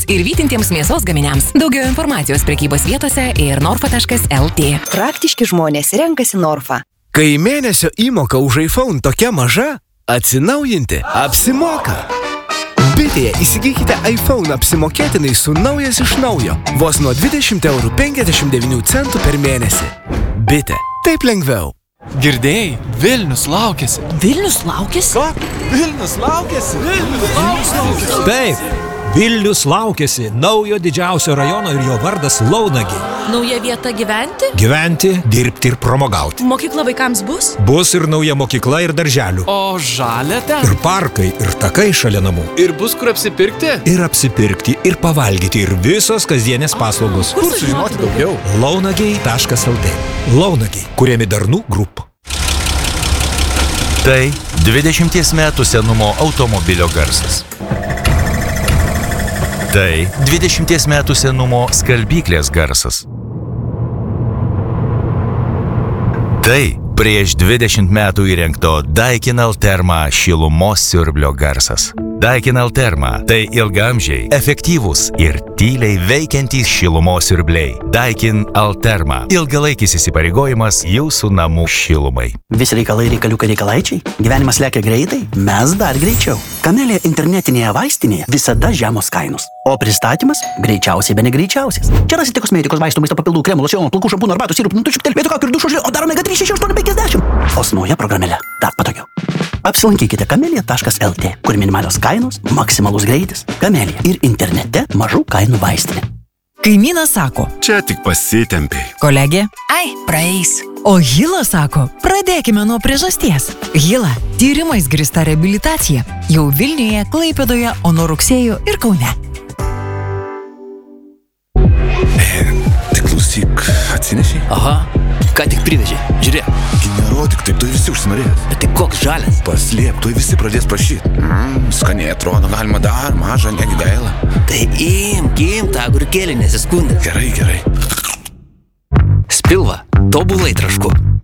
ir vytintiems mėsos gaminiams. Daugiau informacijos prekybos vietose ir norfa.lt. Praktiški žmonės renkasi Norfa. Kai mėnesio įmoka už iPhone tokia maža, atsinaujinti apsimoka. Bitėje įsigykite iPhone apsimokėtinai su naujas iš naujo, vos nuo 20,59 € per mėnesį. Bitė. Taip lengviau. Girdėjai, Vilnius laukiasi. Vilnius laukiasi? Ką? Vilnius laukiasi? Vilnius laukiasi. Taip, Vilnius laukiasi naujo didžiausio rajono ir jo vardas Launagiai. Nauja vieta gyventi? Gyventi, dirbti ir pramogauti. Mokykla vaikams bus? Bus ir nauja mokykla ir darželių. O žalia ten? Ir parkai, ir takai šalia namų. Ir bus kur apsipirkti? Ir apsipirkti, ir pavalgyti, ir visos kasdienės paslaugos. Kur sužinoti daugiau? Launagiai.lt. Launagiai, kuriami Darnų Group. Tai 20 metų senumo automobilio garsas. Tai 20 metų senumo skalbyklės garsas. Tai prieš 20 metų įrengto Daikin Alterma šilumos siurblio garsas. Daikin Alterma – tai ilgamžiai, efektyvūs ir tyliai veikiantys šilumos siurbliai. Daikin Alterma – ilgalaikis įsipareigojimas jūsų namų šilumai. Visi reikalai reikalaičiai. Gyvenimas lekia greitai, mes dar greičiau. Kamelija internetinėje vaistinėje visada žemos kainos. O pristatymas greičiausiai be negreičiausias. Čia rasite kosmetikos, vaistų, maisto papildų, kremų, locionų, plaukų šampūnų, arbatų, sirupų, nutučių, vietų kaukių ir dušo žilio, o dar omega 3 6850. O su nauja programėle dar patogiau. Apsilankykite kamelija.lt, kur minimalios kainos, maksimalus greitis. Kamelija ir internete mažų kainų vaistinė. Kaimynas sako, čia tik pasitempiai. Kolegė, Ai, praeis. o Hila sako, pradėkime nuo priežasties. Hila – tyrimais grįsta reabilitacija. Jau Vilniuje, Klaipėdoje, o nuo rugsėjo ir Kaune. Tai klausyk, atsinešiai? Aha, ką tik privežė, žiūrėk. Nerodyk, taip tu visi užsinorės. Bet tai koks žalias? Paslėp, tu visi pradės prašyti. Skaniai atrodo, galima dar mažą, negi gaila. Tai imk tą agurkėlį, nesiskundė. Gerai. Spilva, tobulai trašku.